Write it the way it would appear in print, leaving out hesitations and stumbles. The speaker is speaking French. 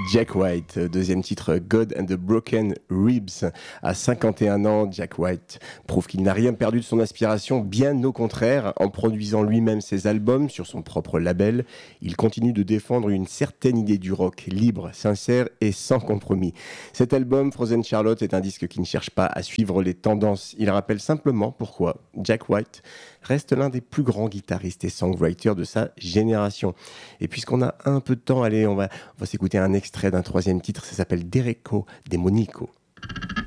Jack White, deuxième titre God and the Broken Ribs. À 51 ans, Jack White prouve qu'il n'a rien perdu de son inspiration, bien au contraire. En produisant lui-même ses albums sur son propre label, il continue de défendre une certaine idée du rock, libre, sincère et sans compromis. Cet album, Frozen Charlotte, est un disque qui ne cherche pas à suivre les tendances. Il rappelle simplement pourquoi Jack White reste l'un des plus grands guitaristes et songwriters de sa génération. Et puisqu'on a un peu de temps, allez, on va s'écouter un extrait d'un troisième titre, ça s'appelle Dereko Demonico.